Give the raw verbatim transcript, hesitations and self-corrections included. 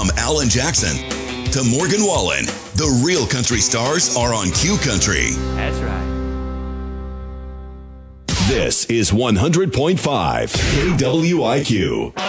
From Alan Jackson to Morgan Wallen, the real country stars are on Q Country. That's right. This is one hundred point five K W I Q.